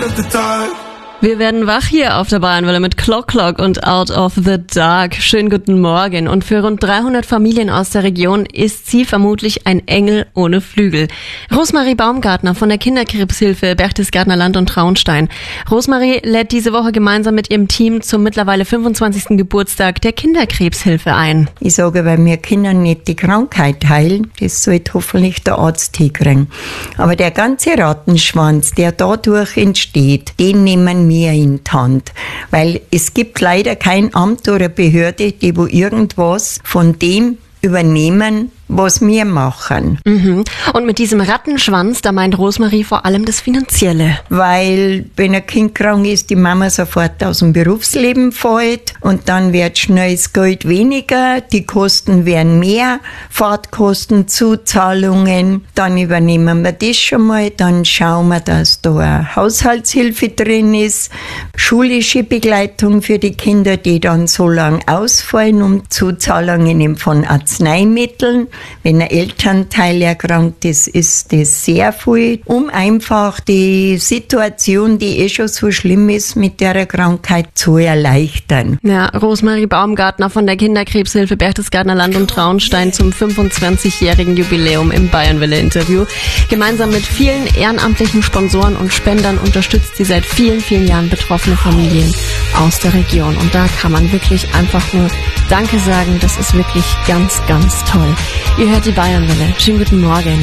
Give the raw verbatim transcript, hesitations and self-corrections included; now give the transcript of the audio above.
of the dark. Wir werden wach hier auf der Bayernwelle mit Clock Clock und Out of the Dark. Schönen guten Morgen. Und für rund dreihundert Familien aus der Region ist sie vermutlich ein Engel ohne Flügel. Rosemarie Baumgartner von der Kinderkrebshilfe Berchtesgadener Land und Traunstein. Rosemarie lädt diese Woche gemeinsam mit ihrem Team zum mittlerweile fünfundzwanzigsten Geburtstag der Kinderkrebshilfe ein. Ich sage, weil wir Kinder nicht die Krankheit heilen, das sollte hoffentlich der Arzt hinkriegen. Aber der ganze Rattenschwanz, der dadurch entsteht, den nehmen wir in die Hand. Weil es gibt leider kein Amt oder Behörde, die wo irgendwas von dem übernehmen, was wir machen. Mhm. Und mit diesem Rattenschwanz, da meint Rosemarie vor allem das Finanzielle. Weil, wenn ein Kind krank ist, die Mama sofort aus dem Berufsleben fällt und dann wird schnell das Geld weniger, die Kosten werden mehr, Fahrtkosten, Zuzahlungen, dann übernehmen wir das schon mal, dann schauen wir, dass da eine Haushaltshilfe drin ist, schulische Begleitung für die Kinder, die dann so lang ausfallen, um Zuzahlungen von Arzneimitteln. Wenn ein Elternteil erkrankt ist, ist das sehr viel, um einfach die Situation, die eh schon so schlimm ist, mit der Krankheit zu erleichtern. Ja, Rosemarie Baumgartner von der Kinderkrebshilfe Berchtesgadener Land und Traunstein zum fünfundzwanzigjährigen Jubiläum im Bayernwelle-Interview. Gemeinsam mit vielen ehrenamtlichen Sponsoren und Spendern unterstützt sie seit vielen, vielen Jahren betroffene Familien aus der Region. Und da kann man wirklich einfach nur Danke sagen. Das ist wirklich ganz, ganz toll. Ihr hört die Bayernwelle. Schönen guten Morgen.